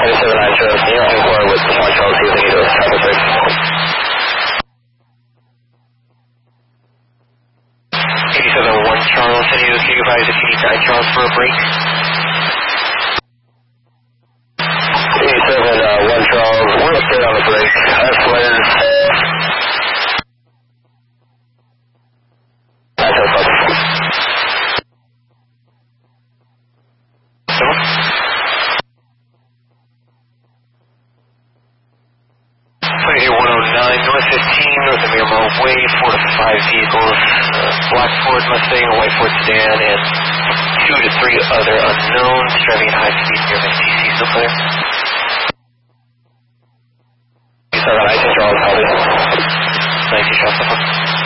7 Charles, can you inquire with the 1 Charles, see if they need a traffic break? 87 1 Charles, can you advise if you need 9 Charles for a break? 87 1 Charles, we're straight on the break. I have flares. That's our focus. 109, North 15, North Miramar Way, 4 to 5 vehicles, black Ford Mustang, a white Ford sedan, and 2 to 3 other unknowns driving at high speed near MSTC. So clear. Sorry, 19 Charles, copy. 19 Charles.